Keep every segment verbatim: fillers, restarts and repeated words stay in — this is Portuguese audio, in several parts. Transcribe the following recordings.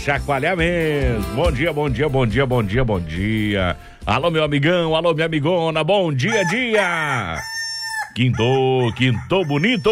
chacoalhar mesmo. Bom dia, bom dia, bom dia, bom dia, bom dia. Alô, meu amigão, alô, minha amigona, bom dia, dia. Quintou, quintou bonito.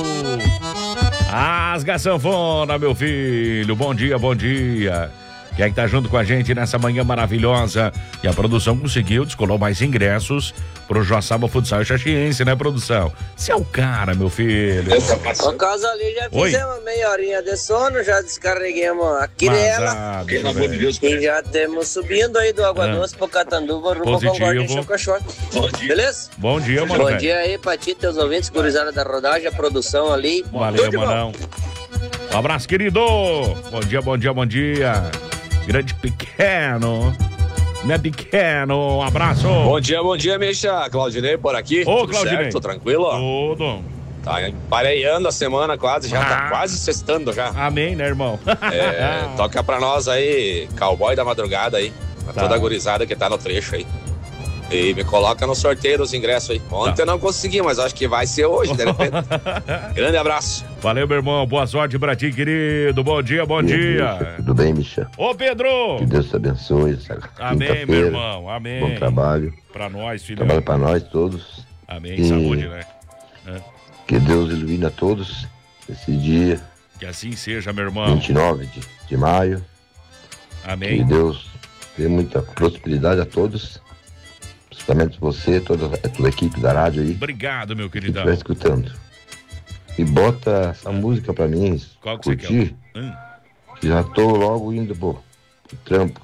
Rasga a sanfona, meu filho. Bom dia, bom dia. Quem é que tá junto com a gente nessa manhã maravilhosa? E a produção conseguiu, descolou mais ingressos pro Joaçaba Futsal Xaxiense, né, produção? Você é o cara, meu filho. No caso ali, já fizemos uma meia horinha de sono, já descarreguemos a quirela. Pelo amor de Deus. E já temos subindo aí do Água Ah. Doce pro Catanduva, rumo ao Positivo. Concórdia Chocochó. Beleza? Bom dia, mano. Bom velho. dia aí pra ti, teus ouvintes, gurizada da rodagem, a produção ali. Valeu, Tudo de bom. manão. Um abraço, querido. Bom dia, bom dia, bom dia. Grande pequeno. Né, pequeno. Um abraço. Bom dia, bom dia, Misha. Claudinei por aqui. Ô, Tudo Claudinei. certo? Tranquilo? Tudo. Tá pareando a semana quase, já Ah. tá quase sextando já. Amém, né, irmão? É, toca pra nós aí, cowboy da madrugada aí. Pra Tá. toda a gurizada que tá no trecho aí. E me coloca no sorteio dos ingressos aí. Ontem Tá. eu não consegui, mas acho que vai ser hoje, de repente. Grande abraço. Valeu, meu irmão. Boa sorte pra ti, querido. Bom dia, bom dia. Tudo bem, Micha? Ô, Pedro. Que Deus te abençoe. Essa Amém, meu quinta-feira. irmão. Amém. Bom trabalho. Pra nós, filho. Trabalho para nós todos. Amém. E Saúde, né? É. Que Deus ilumine a todos esse dia, Que assim seja, meu irmão. vinte e nove de, de maio. Que Amém. Deus dê muita prosperidade a todos. Principalmente você, toda, toda a equipe da rádio aí, Obrigado, meu que queridão. estiver escutando. E bota essa música pra mim, Qual que você curtir. quer? Hum, Que já tô logo indo pro, pro trampo.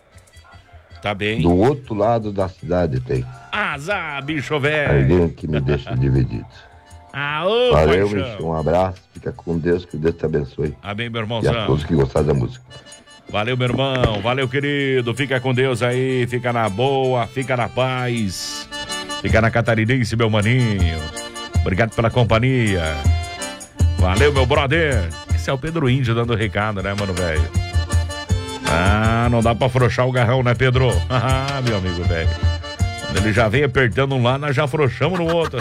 tá bem. Do outro lado da cidade tem. Azar, bicho velho. Alguém que me deixa dividido. Ah, ô, Valeu, paixão. Michel. Um abraço. Fica com Deus. Que Deus te abençoe. Amém, meu E a irmãozão. todos que gostaram da música. Valeu, meu irmão. Valeu, querido. Fica com Deus aí. Fica na boa. Fica na paz. Fica na catarinense, meu maninho. Obrigado pela companhia. Valeu, meu brother. Esse é o Pedro Índio dando recado, né, mano, velho? Ah, não dá pra afrouxar o garrão, né, Pedro? Ah, meu amigo, velho. Quando ele já vem apertando um lá, nós já afrouxamos no outro.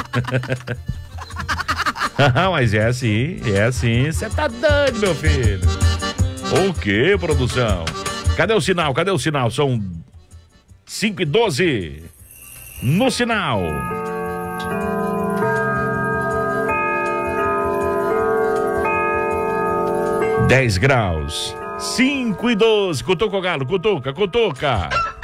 Mas é assim, é assim. Você tá doido, meu filho. O que, produção? Cadê o sinal? Cadê o sinal? São cinco e doze. No sinal. dez graus. cinco e doze. Cutuca, Galo. Cutuca, cutuca.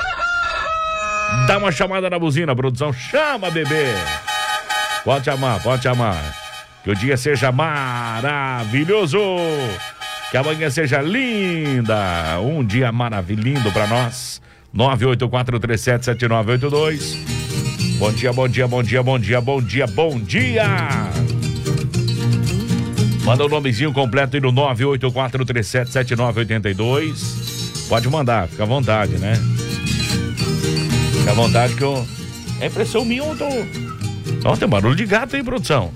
Dá uma chamada na buzina, produção. Chama, bebê. Pode chamar, pode chamar. Que o dia seja maravilhoso. Que amanhã seja linda. Um dia maravilhoso pra nós. nove oito quatro três sete sete nove oito dois. Bom dia, bom dia, bom dia, bom dia, bom dia, bom dia. Manda o nomezinho completo aí no nove oito quatro três sete sete nove oito dois. Pode mandar, fica à vontade, né? Fica à vontade que eu... É impressão minha, eu tô... Ó, tem barulho de gato aí, produção.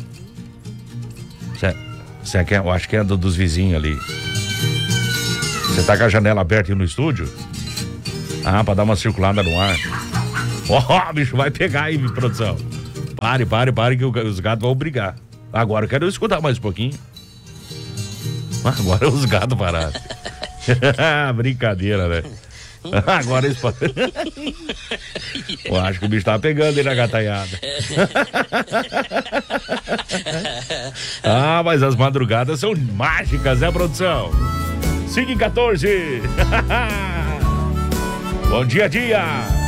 Você quer? Eu acho que é do, dos vizinhos ali. Você tá com a janela aberta aí no estúdio? Ah, pra dar uma circulada no ar. Ó, oh, bicho, vai pegar aí, produção. Pare, pare, pare que os gatos vão brigar. Agora eu quero escutar mais um pouquinho. Agora os gatos pararam. Brincadeira, né? Agora eles podem. Eu acho que o bicho tá pegando aí na gataiada. Ah, mas as madrugadas são mágicas, né, produção? cinco e quatorze. Bom dia, dia.